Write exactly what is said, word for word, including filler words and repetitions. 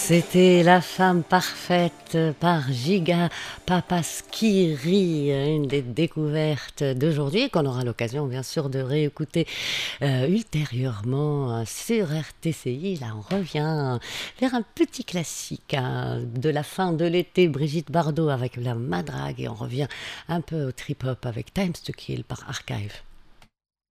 C'était La femme parfaite par Giga Papaskiri, une des découvertes d'aujourd'hui qu'on aura l'occasion bien sûr de réécouter euh, ultérieurement sur R T C I. Là on revient vers un petit classique hein, de la fin de l'été, Brigitte Bardot avec La Madrague, et on revient un peu au trip-hop avec Times to Kill par Archive.